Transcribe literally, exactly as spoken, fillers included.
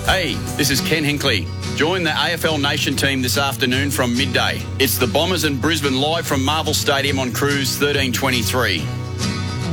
Hey, this is Ken Hinkley. Join the A F L Nation team this afternoon from midday. It's the Bombers and Brisbane live from Marvel Stadium on Cruise thirteen twenty-three.